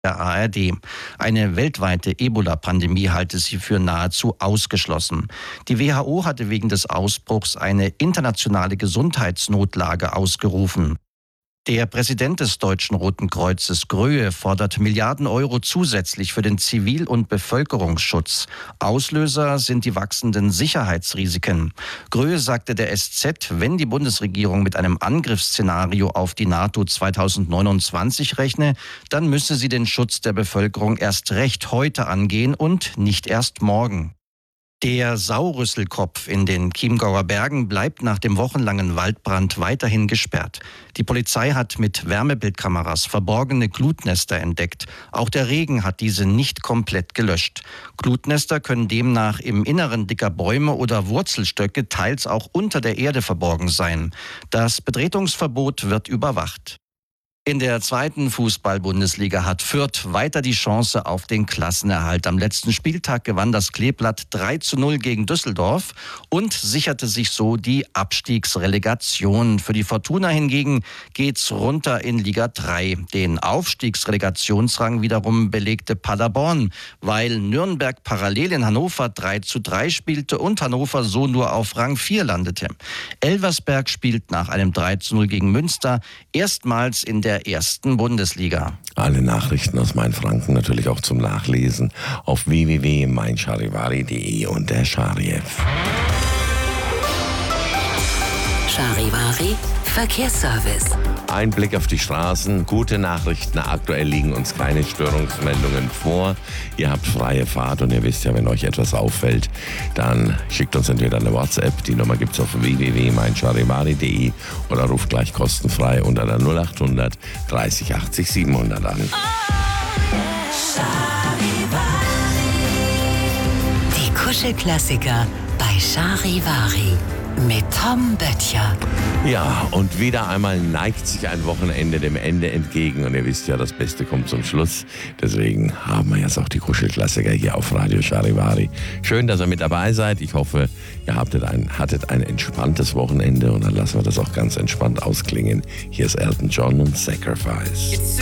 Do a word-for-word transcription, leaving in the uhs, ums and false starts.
der A R D. Eine weltweite Ebola-Pandemie halte sie für nahezu ausgeschlossen. Die W H O hatte wegen des Ausbruchs eine internationale Gesundheitsnotlage ausgerufen. Der Präsident des Deutschen Roten Kreuzes, Gröhe, fordert Milliarden Euro zusätzlich für den Zivil- und Bevölkerungsschutz. Auslöser sind die wachsenden Sicherheitsrisiken. Gröhe sagte der S Z, wenn die Bundesregierung mit einem Angriffsszenario auf die NATO zweitausendneunundzwanzig rechne, dann müsse sie den Schutz der Bevölkerung erst recht heute angehen und nicht erst morgen. Der Saurüsselkopf in den Chiemgauer Bergen bleibt nach dem wochenlangen Waldbrand weiterhin gesperrt. Die Polizei hat mit Wärmebildkameras verborgene Glutnester entdeckt. Auch der Regen hat diese nicht komplett gelöscht. Glutnester können demnach im Inneren dicker Bäume oder Wurzelstöcke, teils auch unter der Erde verborgen sein. Das Betretungsverbot wird überwacht. In der zweiten Fußball-Bundesliga hat Fürth weiter die Chance auf den Klassenerhalt. Am letzten Spieltag gewann das Kleeblatt drei zu null gegen Düsseldorf und sicherte sich so die Abstiegsrelegation. Für die Fortuna hingegen geht's runter in Liga drei. Den Aufstiegsrelegationsrang wiederum belegte Paderborn, weil Nürnberg parallel in Hannover drei zu drei spielte und Hannover so nur auf Rang vier landete. Elversberg spielt nach einem drei zu null gegen Münster erstmals in der der ersten Bundesliga. Alle Nachrichten aus Mainfranken natürlich auch zum Nachlesen auf w w w punkt mein charivari punkt de und der Chariev. Charivari Verkehrsservice. Ein Blick auf die Straßen, gute Nachrichten. Aktuell liegen uns keine Störungsmeldungen vor. Ihr habt freie Fahrt und ihr wisst ja, wenn euch etwas auffällt, dann schickt uns entweder eine WhatsApp. Die Nummer gibt's auf w w w punkt mein charivari punkt de oder ruft gleich kostenfrei unter der null acht hundert dreißig achtzig siebenhundert an. Die Kuschelklassiker bei Charivari. Mit Tom Böttcher. Ja, und wieder einmal neigt sich ein Wochenende dem Ende entgegen. Und ihr wisst ja, das Beste kommt zum Schluss. Deswegen haben wir jetzt auch die Kuschelklassiker hier auf Radio Charivari. Schön, dass ihr mit dabei seid. Ich hoffe, ihr hattet ein, hattet ein entspanntes Wochenende. Und dann lassen wir das auch ganz entspannt ausklingen. Hier ist Elton John und Sacrifice.